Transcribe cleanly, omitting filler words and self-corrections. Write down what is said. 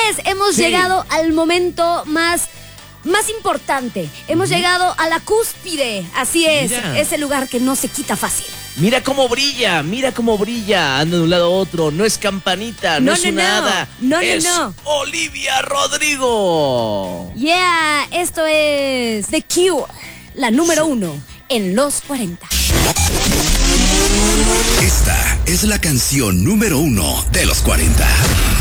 es, hemos llegado al momento más importante. Hemos llegado a la cúspide. Así es, Mira. ese lugar que no se quita fácil. Mira cómo brilla, anda de un lado a otro. No es Campanita, no es una hada. Es Olivia Rodrigo. Yeah, esto es The Cure, la número 1 en los 40. Esta es la canción número 1 de los 40.